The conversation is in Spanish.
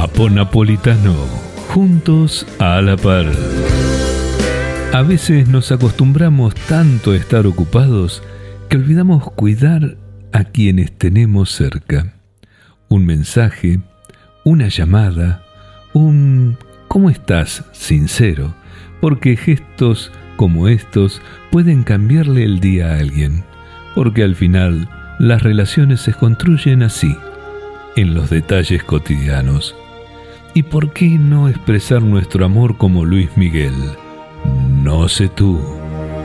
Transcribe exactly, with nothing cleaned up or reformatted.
Papo Napolitano, juntos a la par. A veces nos acostumbramos tanto a estar ocupados que olvidamos cuidar a quienes tenemos cerca. Un mensaje, una llamada, un ¿cómo estás? Sincero, porque gestos como estos pueden cambiarle el día a alguien, porque al final las relaciones se construyen así, en los detalles cotidianos. ¿Y por qué no expresar nuestro amor como Luis Miguel? No sé tú.